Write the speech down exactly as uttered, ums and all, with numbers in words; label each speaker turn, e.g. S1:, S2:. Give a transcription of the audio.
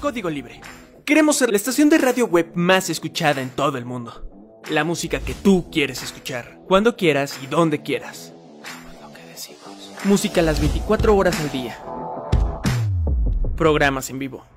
S1: Código Libre. Queremos ser la estación de radio web más escuchada en todo el mundo. La música que tú quieres escuchar, cuando quieras y donde quieras. Pues lo que decimos. Música las veinticuatro horas al día. Programas en vivo.